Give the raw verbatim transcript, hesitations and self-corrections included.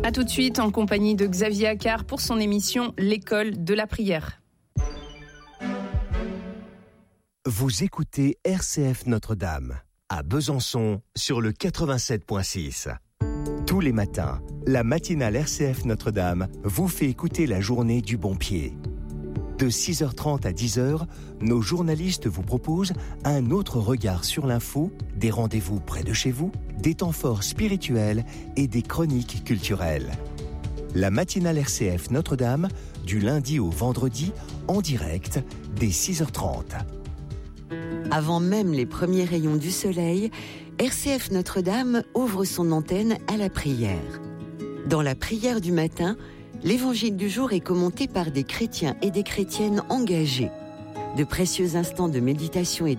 A tout de suite en compagnie de Xavier Accart pour son émission L'école de la prière. Vous écoutez R C F Notre-Dame, à Besançon, sur le quatre-vingt-sept virgule six. Tous les matins, la matinale R C F Notre-Dame vous fait écouter la journée du bon pied. De six heures trente à dix heures, nos journalistes vous proposent un autre regard sur l'info, des rendez-vous près de chez vous, des temps forts spirituels et des chroniques culturelles. La matinale R C F Notre-Dame, du lundi au vendredi, en direct, dès six heures trente. Avant même les premiers rayons du soleil, R C F Notre-Dame ouvre son antenne à la prière. Dans la prière du matin, l'évangile du jour est commenté par des chrétiens et des chrétiennes engagés. De précieux instants de méditation et